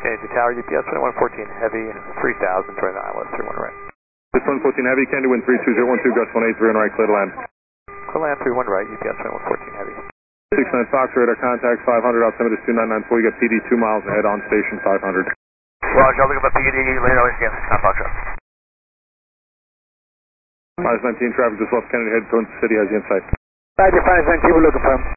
Kennedy Tower, UPS 2114 Heavy, 3000, join the ILS 31 right. UPS 114 Heavy, Candy Wind 32012, gust 183 on right, clear to land. Clear land 31 right, UPS 2114 Heavy. 69 Fox, radar contact 500, altimeter is 2994, you got PD 2 miles ahead on station 500. Roger, I'll look at my PD, later on again, 9 Fox. Minus 19, traffic just left Kennedy, head towards the city, has the insight. Roger, 519, we're looking for him.